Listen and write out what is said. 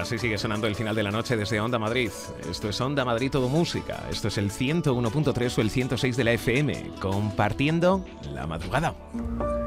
Así sigue sonando el final de la noche desde Onda Madrid. Esto es Onda Madrid Todo Música. Esto es el 101.3 o el 106 de la FM, compartiendo la madrugada.